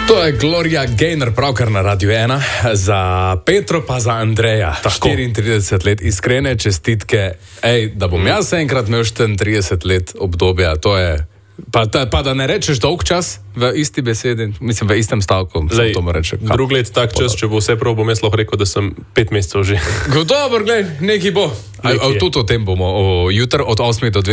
To je Gloria Gaynor, pravkar na Radio 1, za Petro pa za Andreja. 34 let, iskrene čestitke. Da bom jaz enkrat imel 34 let obdobja, to je... Pa da ne rečeš dolg čas v isti besedi, mislim v istem stavku. Drug let tak čas, če bo vse prav, bom jaz lahko rekel, da sem 5 mesecev že. Dobro, glej, nekaj bo. Tudi o tem bomo jutri od 8 do 2.